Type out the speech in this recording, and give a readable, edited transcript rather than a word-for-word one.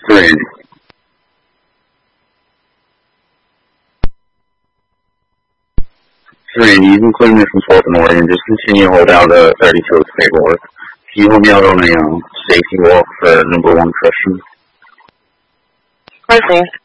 3. Randy, you can claim this from Fulton, Oregon. Just continue to hold out 32 with paperwork. Can you hold me out on a safety walk for number 1 Christian? Perfect.